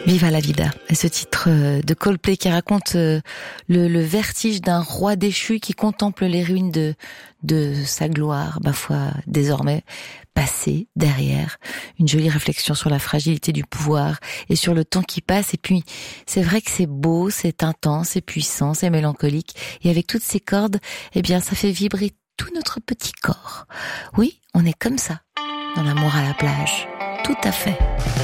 Viva la vida, et ce titre de Coldplay qui raconte le vertige d'un roi déchu qui contemple les ruines de sa gloire, ma foi, désormais passée, derrière. Une jolie réflexion sur la fragilité du pouvoir et sur le temps qui passe. Et puis, c'est vrai que c'est beau, c'est intense, c'est puissant, c'est mélancolique. Et avec toutes ces cordes, eh bien, ça fait vibrer tout notre petit corps. Oui, on est comme ça, dans l'amour à la plage. Tout à fait.